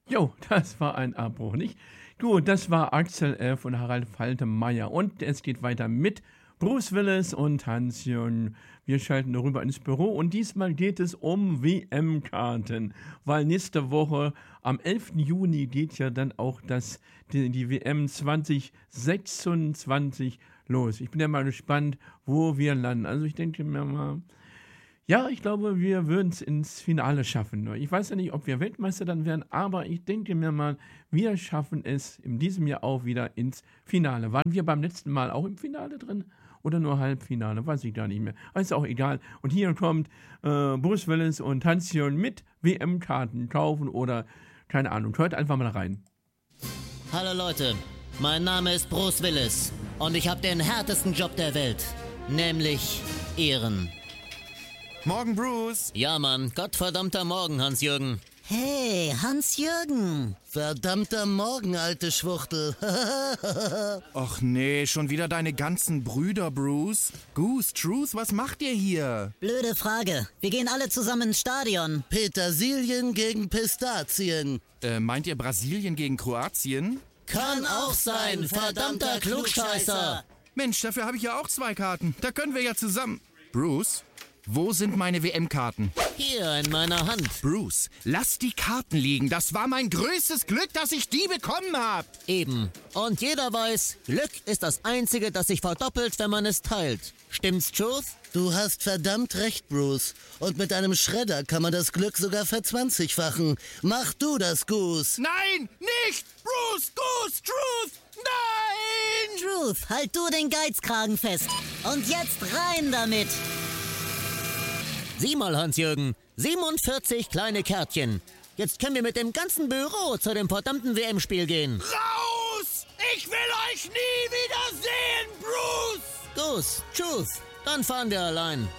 Jo, das war ein Abbruch, nicht? Gut, das war Axel F. und Harald Faltermeier. Und es geht weiter mit Bruce Willis und Hans-Jürgen. Wir schalten rüber ins Büro und diesmal geht es um WM-Karten, weil nächste Woche am 11. Juni geht ja dann auch die WM 2026 los. Ich bin ja mal gespannt, wo wir landen. Also ich denke mir mal, ja, ich glaube, wir würden es ins Finale schaffen. Ich weiß ja nicht, ob wir Weltmeister dann werden, aber ich denke mir mal, wir schaffen es in diesem Jahr auch wieder ins Finale. Waren wir beim letzten Mal auch im Finale drin oder nur Halbfinale? Weiß ich gar nicht mehr. Aber ist auch egal. Und hier kommt Bruce Willis und Hans-Jürgen mit WM-Karten kaufen oder keine Ahnung. Hört einfach mal rein. Hallo Leute, mein Name ist Bruce Willis und ich habe den härtesten Job der Welt, nämlich Ehren. Morgen, Bruce. Ja, Mann, gottverdammter Morgen, Hans-Jürgen. Hey, Hans-Jürgen. Verdammter Morgen, alte Schwuchtel. Och nee, schon wieder deine ganzen Brüder, Bruce. Goose, Truth, was macht ihr hier? Blöde Frage. Wir gehen alle zusammen ins Stadion. Petersilien gegen Pistazien. Meint ihr Brasilien gegen Kroatien? Kann auch sein, verdammter Klugscheißer. Mensch, dafür habe ich ja auch 2 Karten. Da können wir ja zusammen. Bruce, wo sind meine WM-Karten? Hier in meiner Hand. Bruce, lass die Karten liegen. Das war mein größtes Glück, dass ich die bekommen habe. Eben. Und jeder weiß, Glück ist das Einzige, das sich verdoppelt, wenn man es teilt. Stimmt's, Truth? Du hast verdammt recht, Bruce. Und mit einem Schredder kann man das Glück sogar verzwanzigfachen. Mach du das, Goose. Nein, nicht! Bruce, Goose, Truth, nein! Truth, halt du den Geizkragen fest. Und jetzt rein damit. Sieh mal, Hans-Jürgen, 47 kleine Kärtchen. Jetzt können wir mit dem ganzen Büro zu dem verdammten WM-Spiel gehen. Raus! Ich will euch nie wiedersehen, Bruce! Goose, Truth, dann fahren wir allein.